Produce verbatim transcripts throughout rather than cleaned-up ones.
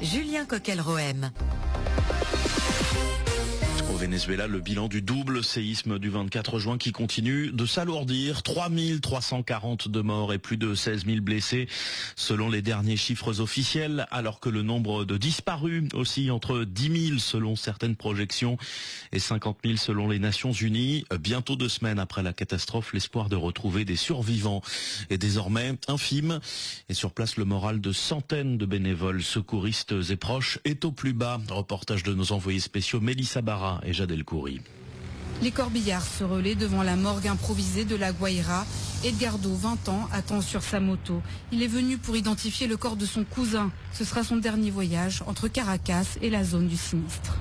Julien Coquel-Rohem. Au Venezuela, le bilan du double séisme du vingt-quatre juin qui continue de s'alourdir. trois mille trois cent quarante-deux morts et plus de seize mille blessés selon les derniers chiffres officiels, alors que le nombre de disparus aussi entre dix mille selon certaines projections et cinquante mille selon les Nations Unies. Bientôt deux semaines après la catastrophe, l'espoir de retrouver des survivants est désormais infime. Et sur place, le moral de centaines de bénévoles, secouristes et proches est au plus bas. Reportage de nos envoyés spéciaux Mélissa Barra et Jad El-Khoury. Les corbillards se relaient devant la morgue improvisée de la Guaira. Edgardo, vingt ans, attend sur sa moto. Il est venu pour identifier le corps de son cousin. Ce sera son dernier voyage entre Caracas et la zone du sinistre.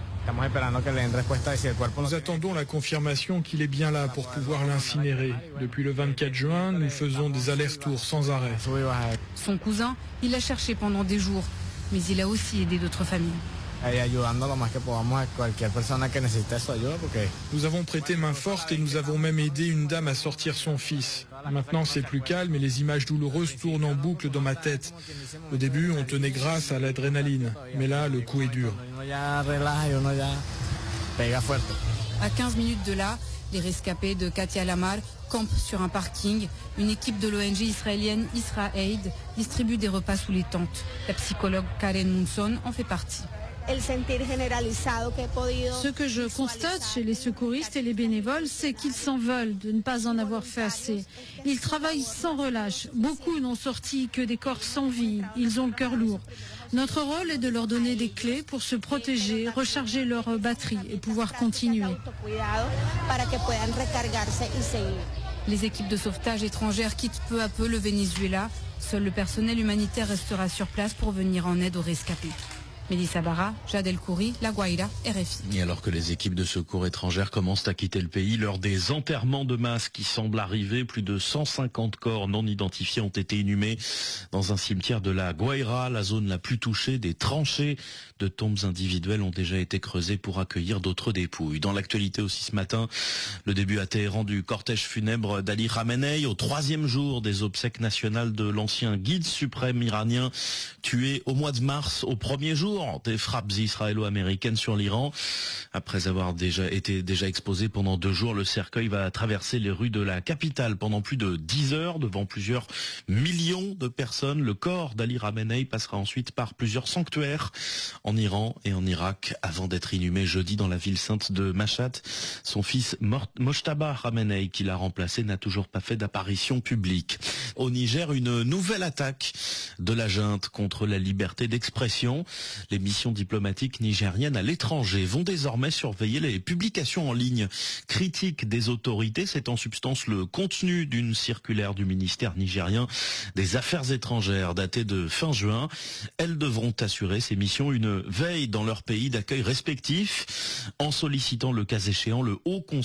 Nous attendons la confirmation qu'il est bien là pour pouvoir l'incinérer. Depuis le vingt-quatre juin, nous faisons des allers-retours sans arrêt. Son cousin, il l'a cherché pendant des jours, mais il a aussi aidé d'autres familles. Nous avons prêté main forte et nous avons même aidé une dame à sortir son fils. Maintenant c'est plus calme et les images douloureuses tournent en boucle dans ma tête. Au début on tenait grâce à l'adrénaline, mais là le coup est dur. À quinze minutes de là, les rescapés de Katia Lamar campent sur un parking. Une équipe de l'O N G israélienne Israaid distribue des repas sous les tentes. La psychologue Karen Munson en fait partie. Ce que je constate chez les secouristes et les bénévoles, c'est qu'ils s'en veulent de ne pas en avoir fait assez. Ils travaillent sans relâche. Beaucoup n'ont sorti que des corps sans vie. Ils ont le cœur lourd. Notre rôle est de leur donner des clés pour se protéger, recharger leur batterie et pouvoir continuer. Les équipes de sauvetage étrangères quittent peu à peu le Venezuela. Seul le personnel humanitaire restera sur place pour venir en aide aux rescapés. Mélissa Barra, Jad El-Khoury, La Guaira, R F I. Et alors que les équipes de secours étrangères commencent à quitter le pays, lors des enterrements de masse qui semblent arriver, plus de cent cinquante corps non identifiés ont été inhumés dans un cimetière de La Guaira, la zone la plus touchée. Des tranchées de tombes individuelles ont déjà été creusées pour accueillir d'autres dépouilles. Dans l'actualité aussi ce matin, le début à Téhéran du cortège funèbre d'Ali Khamenei, au troisième jour des obsèques nationales de l'ancien guide suprême iranien, tué au mois de mars, au premier jour des frappes israélo-américaines sur l'Iran. Après avoir déjà été déjà exposé pendant deux jours, le cercueil va traverser les rues de la capitale pendant plus de dix heures devant plusieurs millions de personnes. Le corps d'Ali Khamenei passera ensuite par plusieurs sanctuaires en Iran et en Irak avant d'être inhumé jeudi dans la ville sainte de Mashhad. Son fils Mojtaba Khamenei, qui l'a remplacé, n'a toujours pas fait d'apparition publique. Au Niger, une nouvelle attaque de la junte contre la liberté d'expression. Les missions diplomatiques nigériennes à l'étranger vont désormais surveiller les publications en ligne critiques des autorités. C'est en substance le contenu d'une circulaire du ministère nigérien des Affaires étrangères datée de fin juin. Elles devront assurer ces missions une veille dans leur pays d'accueil respectif en sollicitant le cas échéant le Haut Conseil